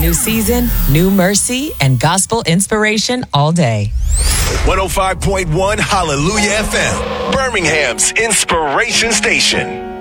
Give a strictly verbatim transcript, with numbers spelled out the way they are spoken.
New season, new mercy, and gospel inspiration all day. one oh five point one Hallelujah F M, Birmingham's inspiration station.